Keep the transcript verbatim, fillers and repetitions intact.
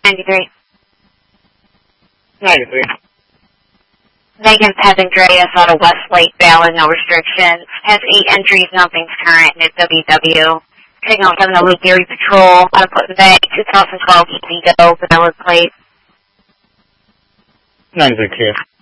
ninety-three. ninety-three. Megan Pezandreas out of Westlake, valid, no restrictions. Has eight entries, nothing's current, and it's W W. Signal seven oh eight Gary Patrol, out of Put-in-Bay, twenty twelve Easy Go, valid plate. ninety-three clear.